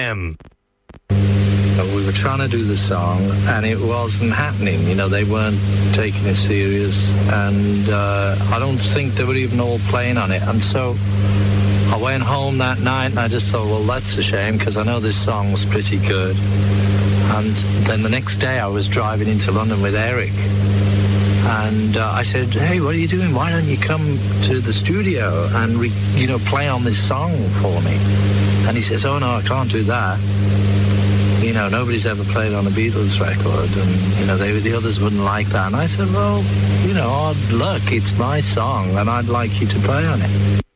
FM. We were trying to do the song, and it wasn't happening. You know, they weren't taking it serious, and I don't think they were even all playing on it. And so I went home that night, and I just thought, well, that's a shame, because I know this song was pretty good. And then the next day I was driving into London with Eric, and I said, hey, what are you doing? Why don't you come to the studio and, play on this song for me? And he says, oh, no, I can't do that. You know, nobody's ever played on a Beatles record, and, the others wouldn't like that. And I said, well, odd luck, it's my song, and I'd like you to play on it.